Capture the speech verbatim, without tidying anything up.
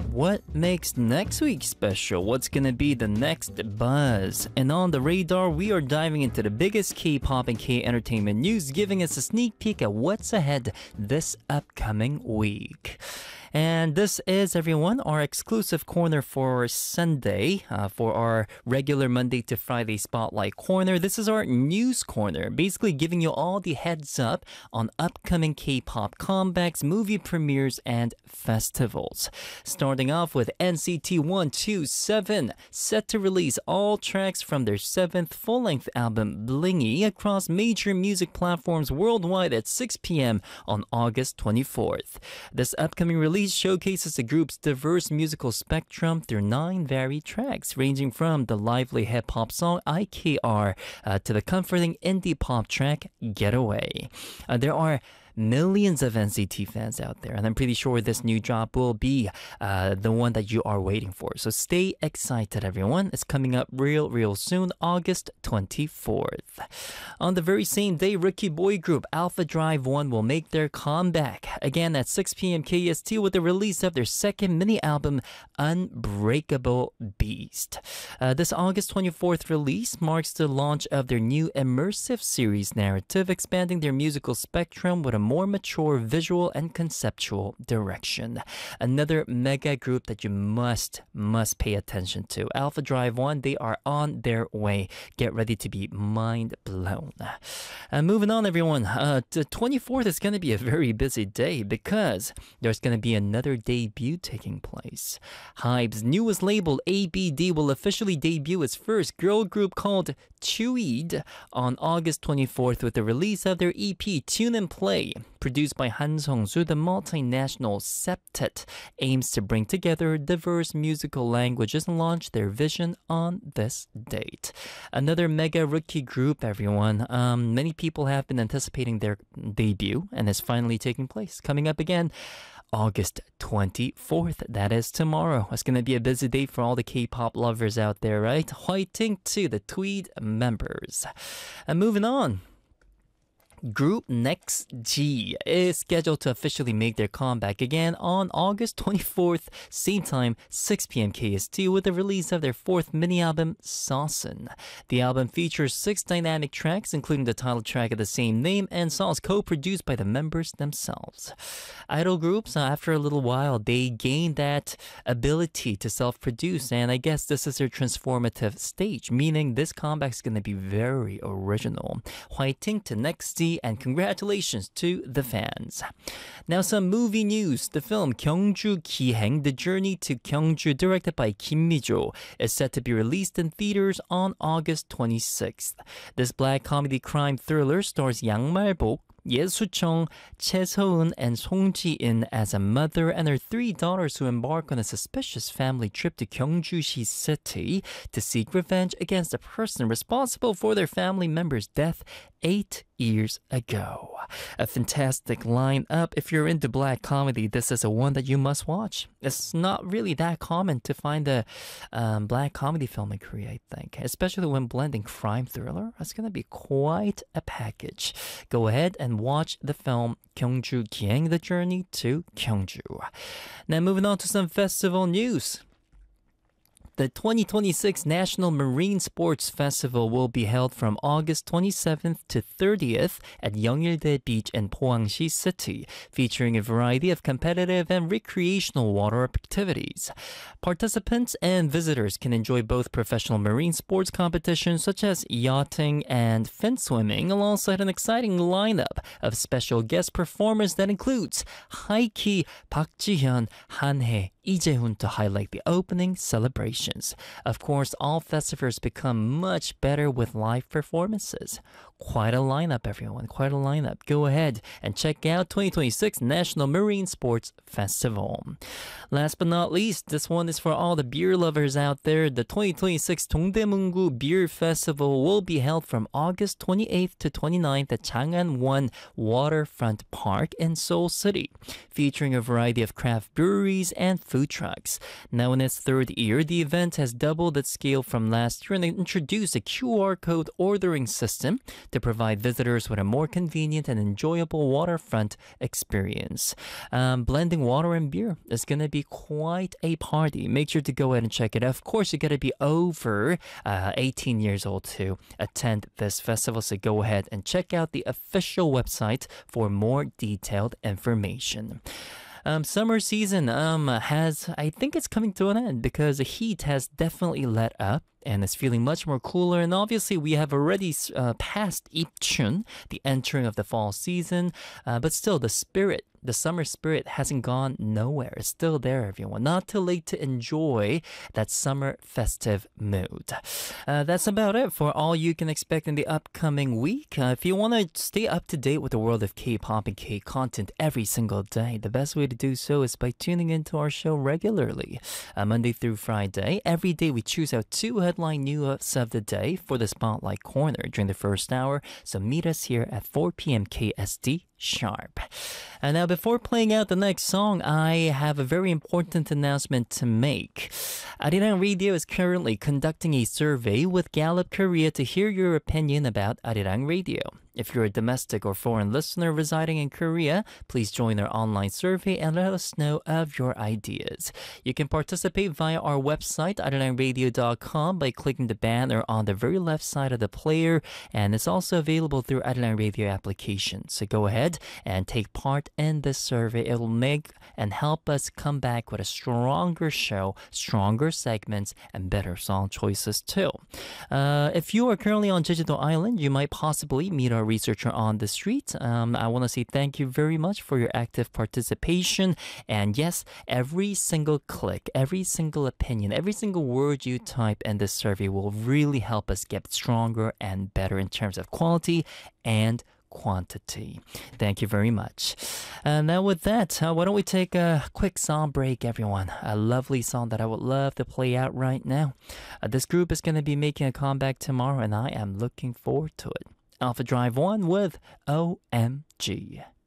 What makes next week special? What's gonna be the next buzz? And on the radar, we are diving into the biggest K-pop and K-entertainment news, giving us a sneak peek at what's ahead this upcoming week. And this is, everyone, our exclusive corner for Sunday. Uh, for our regular Monday to Friday Spotlight Corner, this is our news corner, basically giving you all the heads up on upcoming K-pop comebacks, movie premieres, and festivals. Starting off with N C T one two seven, set to release all tracks from their seventh full-length album, Blingy, across major music platforms worldwide at six p.m. on August twenty-fourth. This upcoming release showcases the group's diverse musical spectrum through nine varied tracks, ranging from the lively hip-hop song I K R uh, to the comforting indie pop track Getaway. Uh, there are millions of N C T fans out there, and I'm pretty sure this new drop will be uh, the one that you are waiting for. So stay excited, everyone. It's coming up real, real soon, August twenty-fourth. On the very same day, rookie boy group Alpha Drive One will make their comeback again at six p.m. K S T with the release of their second mini album, Unbreakable Beast. Uh, this August twenty-fourth release marks the launch of their new immersive series narrative, expanding their musical spectrum with a more mature visual and conceptual direction. Another mega group that you must, must pay attention to. Alpha Drive One, they are on their way. Get ready to be mind blown. And moving on, everyone, uh, the twenty-fourth is going to be a very busy day because there's going to be another debut taking place. HYBE's newest label, A B D, will officially debut its first girl group called Chuid on August twenty-fourth with the release of their E P Tune and Play. Produced by Han Sung-soo, the multinational septet aims to bring together diverse musical languages and launch their vision on this date. Another mega rookie group, everyone. Um, many people have been anticipating their debut, and it's finally taking place. Coming up again, August twenty-fourth. That is tomorrow. It's going to be a busy day for all the K-pop lovers out there, right? Hwaiting to the Tweed members. And moving on. Group Next G is scheduled to officially make their comeback again on August twenty-fourth, same time, six p.m. K S T, with the release of their fourth mini-album, Saucin'. The album features six dynamic tracks, including the title track of the same name, and songs co-produced by the members themselves. Idol groups, uh, after a little while, they gain that ability to self-produce, and I guess this is their transformative stage, meaning this comeback is going to be very original. Hwaiting to Next G, and congratulations to the fans. Now some movie news. The film Gyeongju Giheng, The Journey to Gyeongju, directed by Kim Mi-jo, is set to be released in theaters on August twenty-sixth. This black comedy crime thriller stars Yang Mal-bok, Ye Soo-chung, Choi So-eun, and Song Ji-in as a mother and her three daughters who embark on a suspicious family trip to Gyeongju City to seek revenge against the person responsible for their family member's death eight years ago. A fantastic lineup. If you're into black comedy, this is a one that you must watch. It's not really that common to find a um, black comedy film in Korea, I think, especially when blending crime thriller. It's going to be quite a package. Go ahead and watch the film Gyeongju Giheng, The Journey to Gyeongju. Now moving on to some festival news. The twenty twenty-six National Marine Sports Festival will be held from August twenty-seventh to thirtieth at Yeongyildae Beach in Poangsi City, featuring a variety of competitive and recreational water activities. Participants and visitors can enjoy both professional marine sports competitions such as yachting and fin swimming, alongside an exciting lineup of special guest performers that includes Haiki, Park Ji-hyun, Han-hae, Lee Jae-hoon to highlight the opening celebrations. Of course, all festivals become much better with live performances. Quite a lineup, everyone. Quite a lineup. Go ahead and check out twenty twenty-six National Marine Sports Festival. Last but not least, this one is for all the beer lovers out there. The twenty twenty-six Dongdaemungu Beer Festival will be held from August twenty-eighth to twenty-ninth at Chang'an-won Waterfront Park in Seoul City, featuring a variety of craft breweries and food food trucks. Now in its third year, the event has doubled its scale from last year and introduced a Q R code ordering system to provide visitors with a more convenient and enjoyable waterfront experience. Um, blending water and beer is going to be quite a party. Make sure to go ahead and check it out. Of course, you got to be over uh, eighteen years old to attend this festival, so go ahead and check out the official website for more detailed information. Um, summer season um, has, I think it's coming to an end because the heat has definitely let up and it's feeling much more cooler. And obviously, we have already uh, passed Ipchun, the entering of the fall season, uh, but still the spirit, the summer spirit hasn't gone nowhere. It's still there, everyone. Not too late to enjoy that summer festive mood. Uh, that's about it for all you can expect in the upcoming week. Uh, if you want to stay up to date with the world of K-pop and K-content every single day, the best way to do so is by tuning into our show regularly. Uh, Monday through Friday, every day we choose out two headline news of the day for the Spotlight Corner during the first hour. So meet us here at four p.m. K S T sharp. And now, before playing out the next song, I have a very important announcement to make. Arirang Radio is currently conducting a survey with Gallup Korea to hear your opinion about Arirang Radio. If you're a domestic or foreign listener residing in Korea, please join our online survey and let us know of your ideas. You can participate via our website, arirang radio dot com, by clicking the banner on the very left side of the player, and it's also available through Arirang Radio application. So go ahead and take part in this survey. It will make and help us come back with a stronger show, stronger segments, and better song choices too. Uh, if you are currently on Jeju-do Island, you might possibly meet our researcher on the street. Um, I want to say thank you very much for your active participation. And yes, every single click, every single opinion, every single word you type in this survey will really help us get stronger and better in terms of quality and quantity. Thank you very much. And now with that, uh, why don't we take a quick song break, everyone? A lovely song that I would love to play out right now. Uh, this group is going to be making a comeback tomorrow, and I am looking forward to it. Alpha Drive One with O M G.